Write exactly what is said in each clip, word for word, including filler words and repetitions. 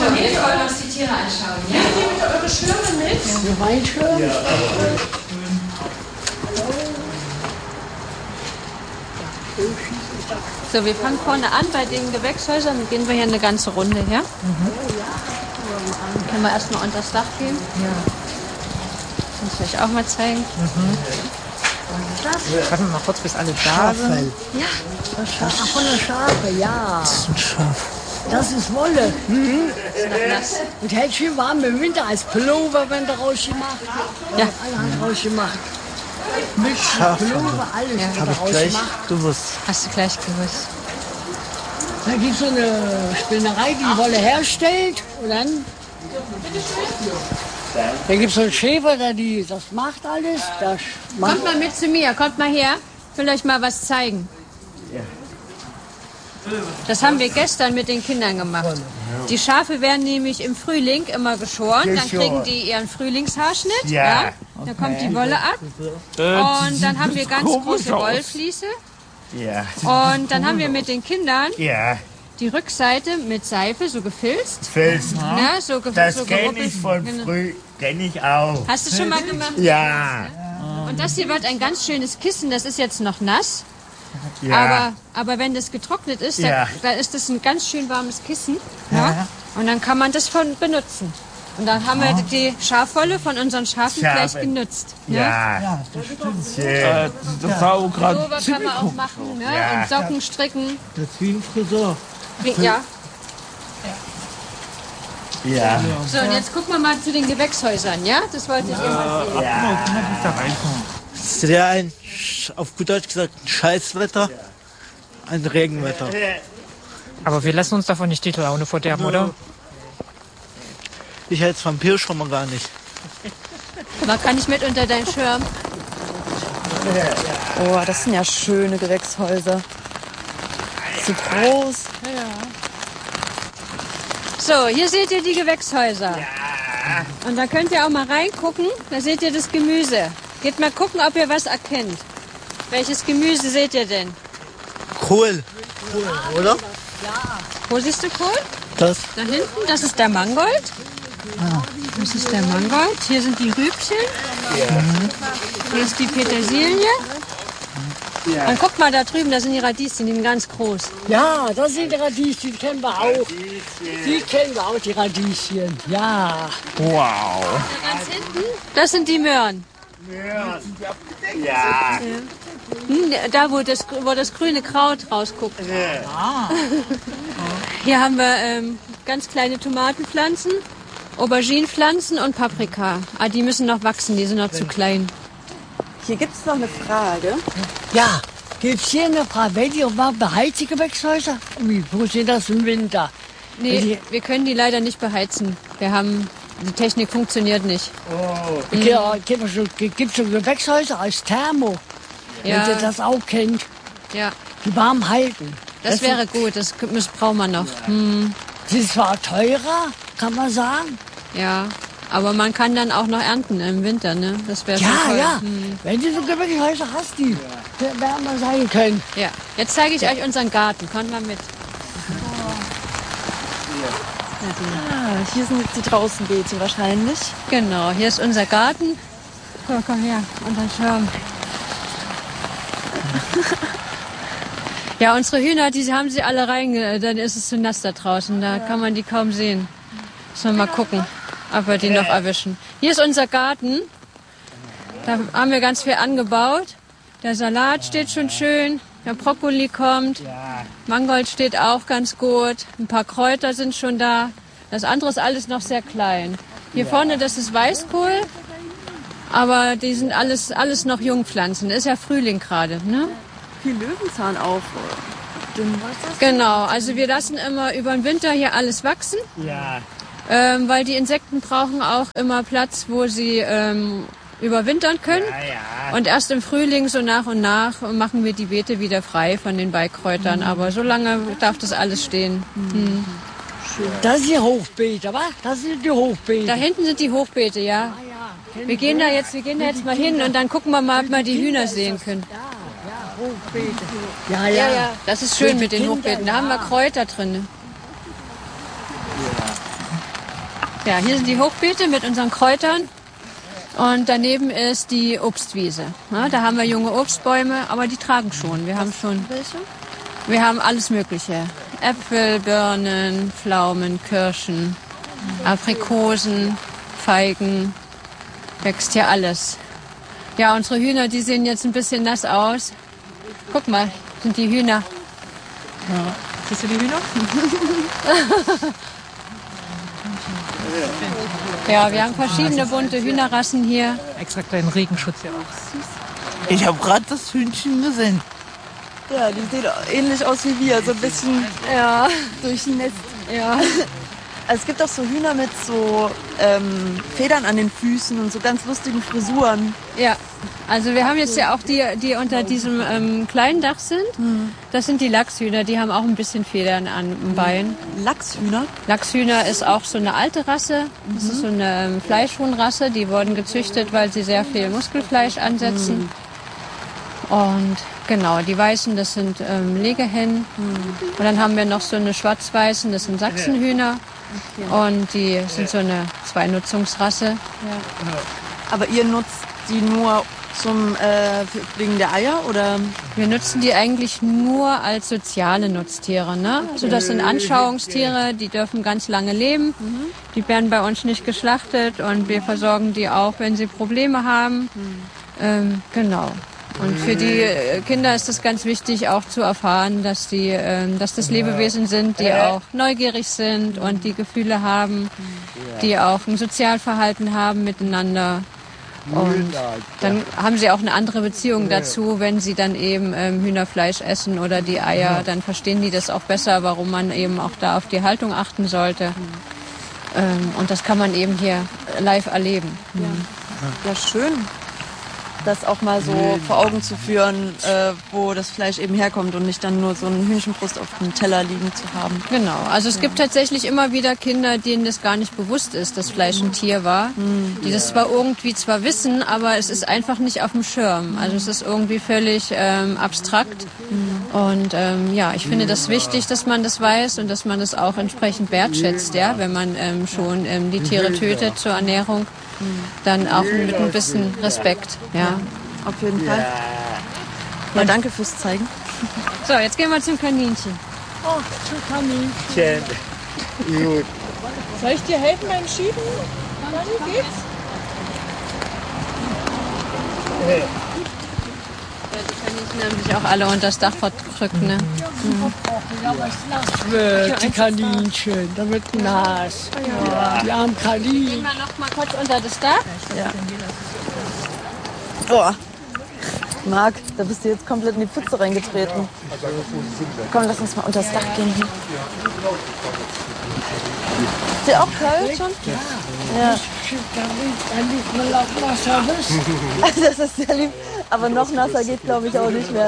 wir wollen uns die Tiere anschauen. Ja? Nehmt ihr bitte eure Schirme mit? Ja, Weinschirm? Ja. So, wir fangen vorne an bei den Gewächshäusern. Dann gehen wir hier eine ganze Runde her. Mhm. Dann können wir erstmal unter das Dach gehen. Ja. Kann ich euch auch mal zeigen. Mhm. Warten wir mal kurz, bis alle da sind. Ja. Das Schaf. Ach, von der Schafe, ja. Das ist ein Schaf. Das ist Wolle. Mhm. Das ist noch nass. Und hält schön warm im Winter als Pullover, wenn der rausgemacht. Ja. Alle haben rausgemacht. Mit Pullover, alles Ja. wird Habe ich gleich rausgemacht. gewusst. Hast du gleich gewusst. Da gibt es so eine Spinnerei, die die Wolle herstellt. Und dann, dann gibt es so einen Schäfer, der die, das macht alles. Das macht Kommt mal mit zu mir, kommt mal her. Ich will euch mal was zeigen. Das haben wir gestern mit den Kindern gemacht. Die Schafe werden nämlich im Frühling immer geschoren. Dann kriegen die ihren Frühlingshaarschnitt. Ja. Dann kommt die Wolle ab. Und dann haben wir ganz große Wollfliese. Ja. Und dann haben wir mit den Kindern Ja. die Rückseite mit Seife so gefilzt. Filzen. Ne, so ge Das so kenne geruppelt. ich von Genau. früh. Kenne ich auch. Hast du schon mal gemacht? Ja. Und das hier wird ein ganz schönes Kissen. Das ist jetzt noch nass. Ja. Aber, aber wenn das getrocknet ist, dann, Ja. dann ist das ein ganz schön warmes Kissen. Ja? Und dann kann man das von benutzen. Und dann haben wir die Schafwolle von unseren Schafen Schafe. gleich genutzt. Ne? Ja. Ja, das stimmt. Schön. Äh, das war auch gerade Pullover kann man auch machen. Ne? Ja. Und Socken stricken. das ist wie ein Friseur. Ja. Ja. So, und jetzt gucken wir mal zu den Gewächshäusern. Ja? Das wollte ich immer sehen. Ja. Guck mal, wie ich da reinkomme. Es ist ja ein, auf gut Deutsch gesagt, ein Scheißwetter. Ein Regenwetter. Aber wir lassen uns davon nicht die Laune verderben, oder? Ich als Vampir schon mal gar nicht. Man kann nicht mit unter deinen Schirm. Oh, das sind ja schöne Gewächshäuser. So groß. So, hier seht ihr die Gewächshäuser. Und da könnt ihr auch mal reingucken. Da seht ihr das Gemüse. Geht mal gucken, ob ihr was erkennt. Welches Gemüse seht ihr denn? Kohl. Kohl, oder? Wo siehst du Kohl? Das. Da hinten, das ist der Mangold. Das ist der Mangold. Hier sind die Rübchen. Hier ist die Petersilie. Und guck mal da drüben, da sind die Radieschen, die sind ganz groß. Ja, das sind die Radieschen, die kennen wir auch. Die kennen wir auch, die Radieschen. Ja. Wow. Ganz hinten, das sind die Möhren. Ja. Hm, da, wo das, wo das grüne Kraut rausguckt. Hier haben wir ähm, ganz kleine Tomatenpflanzen, Auberginenpflanzen und Paprika. Ah, die müssen noch wachsen, die sind noch zu klein. Hier gibt es noch eine Frage. Ja, gibt's hier eine Frage, welche überhaupt beheizte Gewächshäuser? Wie funktioniert das im Winter? Nee, wir können die leider nicht beheizen. Wir haben, die Technik funktioniert nicht. Gibt es schon Gewächshäuser als Thermo? Wenn ihr Ja, das auch kennt, ja, die warm halten. das wäre gut, das das brauchen wir noch. Hm, Sie ist zwar teurer, kann man sagen. ja, aber man kann dann auch noch ernten im Winter, ne? Das wäre schon Ja, toll. ja. Hm, Wenn du so Gewächshäuser hast, die werden wir sein können. ja. Jetzt zeige ich euch unseren Garten. Kommt mal mit. Ah, hier sind jetzt die Draußenbeete wahrscheinlich. Genau, hier ist unser Garten. Komm, komm her, unter den Schirm. Ja, unsere Hühner, die haben sie alle rein, dann ist es zu nass da draußen, da kann man die kaum sehen. Müssen wir mal gucken, ob wir die noch erwischen. Hier ist unser Garten, da haben wir ganz viel angebaut. Der Salat steht schon schön, der Brokkoli kommt, Mangold steht auch ganz gut, ein paar Kräuter sind schon da. Das andere ist alles noch sehr klein. Hier vorne, das ist Weißkohl, aber die sind alles, alles noch Jungpflanzen. Ist ja Frühling gerade, ne? Viel Löwenzahn auch. Genau, also wir lassen immer über den Winter hier alles wachsen, Ja. ähm, weil die Insekten brauchen auch immer Platz, wo sie ähm, überwintern können. Ja, ja. Und erst im Frühling, so nach und nach, machen wir die Beete wieder frei von den Beikräutern. Aber so lange darf das alles stehen. Hm. Das ist die Hochbeete, wa? Das sind die Hochbeete. Da hinten sind die Hochbeete, ja. Wir gehen da jetzt, wir gehen da jetzt mal hin und dann gucken wir mal, ob wir die Hühner sehen können. Hochbeete. Ja, Ja, ja. ja, das ist schön mit den Kinder, Hochbeeten. Da haben wir ja. Kräuter drin. Ja, hier sind die Hochbeete mit unseren Kräutern. Und daneben ist die Obstwiese. Ja, da haben wir junge Obstbäume, aber die tragen schon. Wir haben schon. Welche? Wir haben alles Mögliche. Äpfel, Birnen, Pflaumen, Kirschen, Aprikosen, Feigen. Wächst hier alles. Ja, unsere Hühner, die sehen jetzt ein bisschen nass aus. Guck mal, sind die Hühner. Ja. Siehst du die Hühner? Ja, wir haben verschiedene bunte Hühnerrassen hier. Extra kleinen Regenschutz hier auch. Ich habe gerade das Hühnchen gesehen. Ja, die sehen ähnlich aus wie wir, so ein bisschen Ja, durchnässt. ja. Also es gibt auch so Hühner mit so ähm, Federn an den Füßen und so ganz lustigen Frisuren. Ja, also wir haben jetzt ja auch die, die unter diesem ähm, kleinen Dach sind. Das sind die Lachshühner, die haben auch ein bisschen Federn an dem Bein. Lachshühner. Lachshühner ist auch so eine alte Rasse. Das ist so eine ähm, Fleischhuhnrasse. Die wurden gezüchtet, weil sie sehr viel Muskelfleisch ansetzen. Und genau, die Weißen, das sind ähm, Legehennen. Und dann haben wir noch so eine Schwarz-Weißen, das sind Sachsenhühner. Und die sind so eine Zweinutzungsrasse. Aber ihr nutzt die nur zum äh, wegen der Eier oder? Wir nutzen die eigentlich nur als soziale Nutztiere. Ne? Also das sind Anschauungstiere, die dürfen ganz lange leben. Die werden bei uns nicht geschlachtet und wir versorgen die auch, wenn sie Probleme haben. Ähm, genau. Und für die äh, Kinder ist es ganz wichtig, auch zu erfahren, dass, die, ähm, dass das Lebewesen sind, die auch neugierig sind und die Gefühle haben, die auch ein Sozialverhalten haben miteinander. Und dann haben sie auch eine andere Beziehung dazu, wenn sie dann eben ähm, Hühnerfleisch essen oder die Eier. Dann verstehen die das auch besser, warum man eben auch da auf die Haltung achten sollte. Ähm, und das kann man eben hier live erleben. Ja, schön. Das auch mal so vor Augen zu führen, äh, wo das Fleisch eben herkommt und nicht dann nur so einen Hühnchenbrust auf dem Teller liegen zu haben. Genau, also es gibt tatsächlich immer wieder Kinder, denen das gar nicht bewusst ist, dass Fleisch ein Tier war. Die das zwar irgendwie zwar wissen, aber es ist einfach nicht auf dem Schirm. Also es ist irgendwie völlig ähm, abstrakt. Und ähm, ja, ich finde das wichtig, dass man das weiß und dass man das auch entsprechend wertschätzt, ja, wenn man ähm, schon ähm, die Tiere tötet zur Ernährung. Dann auch mit ein bisschen Respekt, ja. Auf jeden Fall. Ja, danke fürs Zeigen. So, jetzt gehen wir zum Kaninchen. Oh, zu Kaninchen. Schön. Gut. Soll ich dir helfen beim Schieben? Dann geht's. Die Kaninchen haben sich auch alle unter das Dach verdrückt, ne? Das wird die Kaninchen, da wird nass. Ja. Die armen Kaninchen. Gehen wir noch mal kurz unter das Dach. Oh. Marc, da bist du jetzt komplett in die Pfütze reingetreten. Komm, lass uns mal unter das Dach gehen. Hier. Ist dir auch kalt schon? Ja. Das ist sehr lieb. Aber noch nasser geht, glaube ich, auch nicht mehr.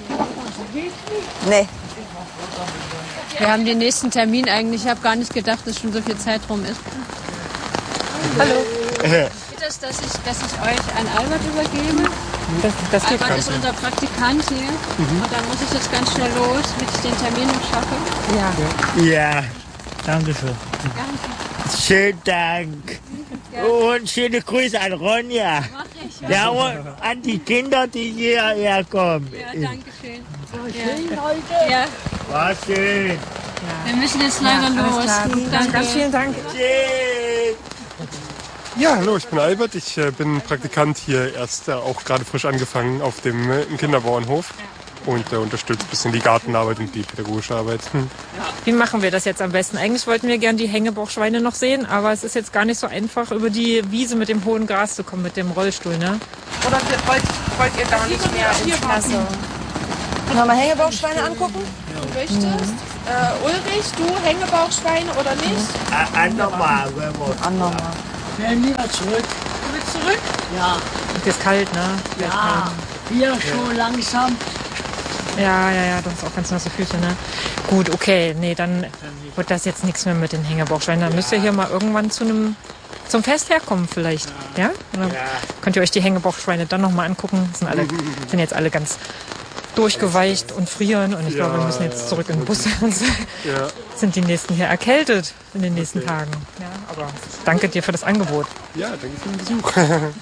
Nee. Wir haben den nächsten Termin eigentlich. Ich habe gar nicht gedacht, dass schon so viel Zeit rum ist. Hallo. Geht es, dass ich, dass ich euch an Albert übergebe? Das, das geht Albert ist unser Praktikant hier. Und dann muss ich jetzt ganz schnell los, damit ich den Termin noch schaffe. Ja, danke schön. Schönen Dank. Und schöne Grüße an Ronja. Mach ich. Ja, und an die Kinder, die hierher kommen. Ja, danke schön. Ja. Ja, War schön. wir müssen jetzt leider los. Danke. Ganz vielen Dank. Tschüss. Ja, hallo, ich bin Albert. Ich äh, bin Praktikant hier, erst äh, auch gerade frisch angefangen auf dem äh, im Kinderbauernhof und äh, unterstütze ein bisschen die Gartenarbeit und die pädagogische Arbeit. Hm. Wie machen wir das jetzt am besten? Eigentlich wollten wir gern die Hängebauchschweine noch sehen, aber es ist jetzt gar nicht so einfach, über die Wiese mit dem hohen Gras zu kommen, mit dem Rollstuhl, ne? Oder wollt, wollt ihr gar nicht mehr ins Klasse? Können wir mal Hängebauchschweine angucken? Du möchtest? Äh, Ulrich, du Hängebauchschweine oder nicht? Andermal, wenn wir Andermal. Wir werden wieder zurück. Du willst zurück? Ja, Und ist kalt, ne? ja. Hier schon langsam. Ja, ja, ja, du hast auch ganz nasse Füße, ne? Gut, okay, nee, dann wird das jetzt nichts mehr mit den Hängebauchschweinen. Dann müsst ihr hier mal irgendwann zu einem zum Fest herkommen vielleicht, ja? Oder könnt ihr euch die Hängebauchschweine dann nochmal angucken? Sind alle, sind jetzt alle ganz durchgeweicht und frieren und ich glaube, wir müssen jetzt zurück in den Bus. Sonst Ja. sind die nächsten hier erkältet in den nächsten Tagen. Ja, aber danke dir für das Angebot. Ja, danke für den Besuch.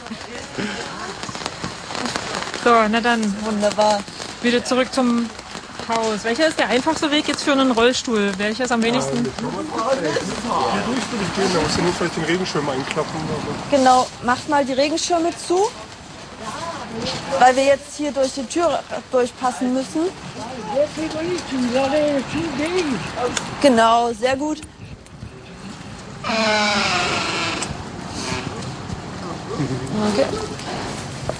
So, na dann. Wunderbar. Wieder zurück zum Haus. Welcher ist der einfachste Weg jetzt für einen Rollstuhl? Welcher ist am wenigsten? Hier durch würde ich gehen, da muss ich nur vielleicht den Regenschirm einklappen. Aber Genau, macht mal die Regenschirme zu, weil wir jetzt hier durch die Tür durchpassen müssen. Genau, sehr gut. Okay.